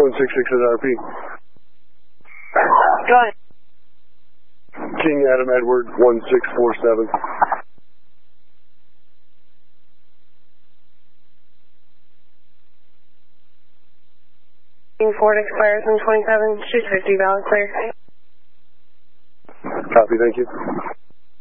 166 is RP. Go ahead. King Adam Edward 1647. Ford expires in 27, shoot 50, valid clear. Copy, thank you.